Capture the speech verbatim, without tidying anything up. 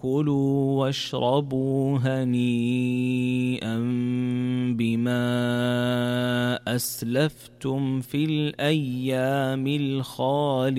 كلوا واشربوا هنيئا بما أسلفتم في الأيام الخالية.